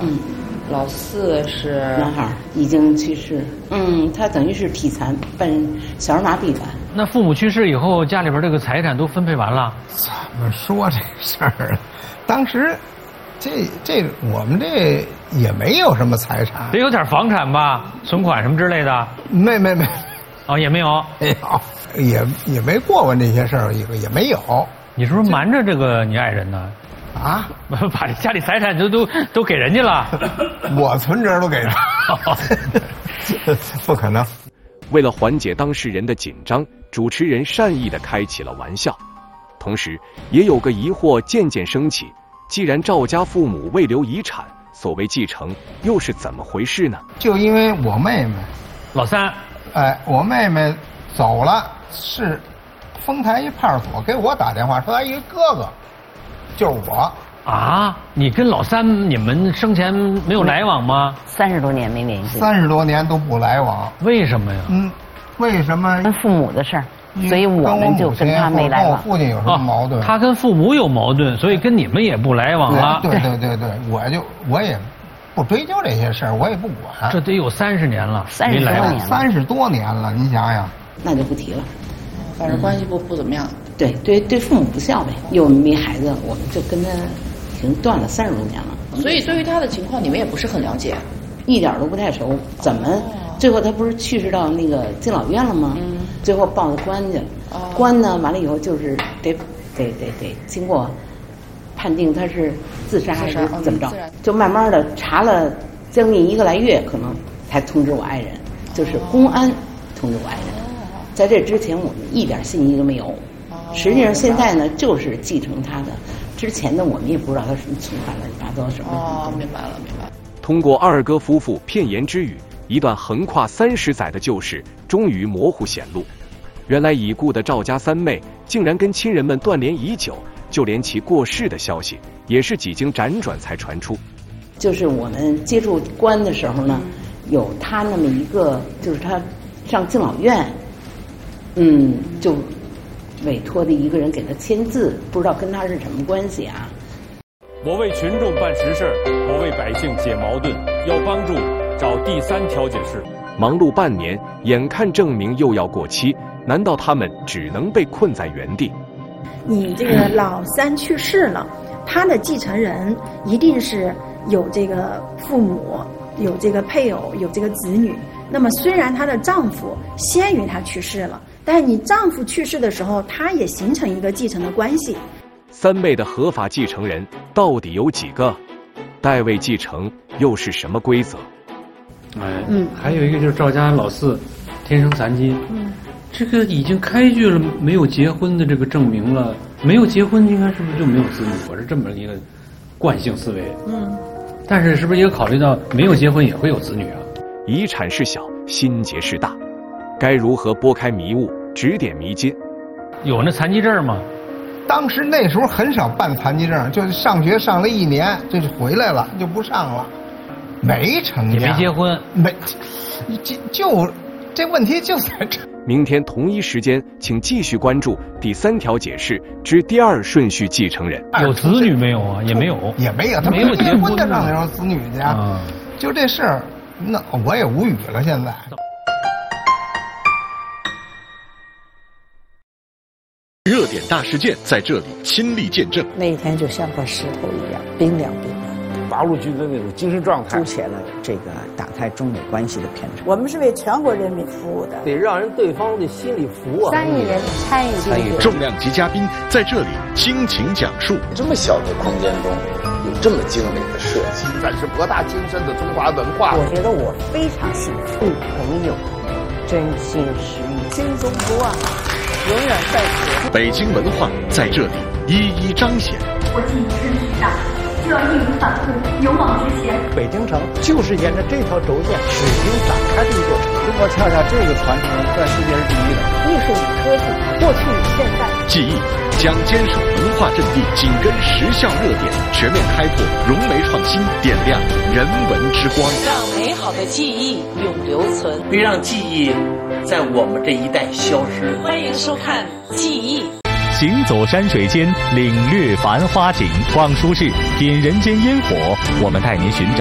老四是男孩，已经去世。他等于是体残，伴小儿麻痹感。 那父母去世以后，家里边这个财产都分配完了？ 怎么说这事儿？当时，这我们这也没有什么财产， 得有点房产吧，存款什么之类的。 没， 哦，也没有， 没有，也没过问这些事儿，也没有。 你是不是瞒着这个你爱人呢？ 啊， 把这家里财产都给人家了？ 我存折都给他，不可能。 为了缓解当事人的紧张，主持人善意地开起了玩笑，同时也有个疑惑渐渐升起：既然赵家父母未留遗产，所谓继承又是怎么回事呢？ 就因为我妹妹， 老三， 我妹妹走了，是丰台一派出所给我打电话说她一个哥哥。就是我啊！你跟老三你们生前没有来往吗 ？30多年没联系 ，30多年都不来往。 为什么呀？ 为什么？ 跟父母的事儿，所以我们就跟他没来往。 跟我父亲有什么矛盾？ 他跟父母有矛盾，所以跟你们也不来往了。 对，我也不追究这些事儿，我也不管。 这得有30年了 ，30多年了，您想想， 那就不提了。 反正关系不怎么样。 对父母不孝呗，又没孩子，我们就跟他已经断了30多年了。 所以对于他的情况，你们也不是很了解， 一点都不太熟。怎么最后他不是去世到那个敬老院了吗？最后报的官去了。官呢完了以后就是得经过判定他是自杀还是怎么着，就慢慢的查了将近1个来月，可能才通知我爱人，就是公安通知我爱人。在这之前我们一点信息都没有。实际上现在呢，就是继承他的，之前的我们也不知道他什么存款乱七八糟什么。 明白了。 通过二哥夫妇片言之语，一段横跨30载的旧事终于模糊显露。原来已故的赵家三妹竟然跟亲人们断联已久，就连其过世的消息也是几经辗转才传出。 就是我们接触官的时候呢，有他那么一个，就是他上敬老院，就委托的一个人给他签字，不知道跟他是什么关系啊。 我为群众办实事，我为百姓解矛盾，要帮助找第3调解室。 忙碌半年，眼看证明又要过期，难道他们只能被困在原地？ 你这个老三去世了，他的继承人一定是有这个父母，有这个配偶，有这个子女。那么虽然她的丈夫先于她去世了，但是你丈夫去世的时候，她也形成一个继承的关系。 三妹的合法继承人到底有几个？代位继承又是什么规则？ 还有一个就是赵家老四，天生残疾。这个已经开具了没有结婚的这个证明了，没有结婚应该是不是就没有子女？我是这么一个惯性思维。但是是不是也考虑到没有结婚也会有子女啊？ 遗产是小，心结是大，该如何拨开迷雾，指点迷津？ 有那残疾证吗？ 当时那时候很少办残疾证，就是上学上了1年，这就回来了，就不上了，没成家， 也没结婚， 就这问题就在这。 明天同一时间，请继续关注第3调解室之第2顺序继承人。 有子女没有啊？也没有， 他没有结婚的让那种子女家，就这事儿，那我也无语了。现在。 热点大事件在这里亲历见证， 那一天就像块石头一样冰凉冰凉。 八路军的那种精神状态， 凸显了这个打开中美关系的偏差。我们是为全国人民服务的， 得让人对方的心里服啊。 3亿人参与， 重量级嘉宾在这里倾情讲述。 这么小的空间中有这么精美的设计， 展示博大精深的中华文化。 我觉得我非常幸福，朋友真心实意，心中不忘，永远在此。 北京文化在这里一一彰显。 我既已身体大，就要义无反顾，勇往直前。 北京城就是沿着这条轴线始终展开的一座城。中国恰恰这个传承在世界是第一的。 艺术与科技，过去与现在。 记忆将坚守文化阵地，紧跟时效热点，全面开拓融媒创新，点亮人文之光， 让美好的记忆永留存， 别让记忆在我们这一代消失。 欢迎收看《记忆》。 行走山水间，领略繁花景，逛书市，品人间烟火，我们带您寻找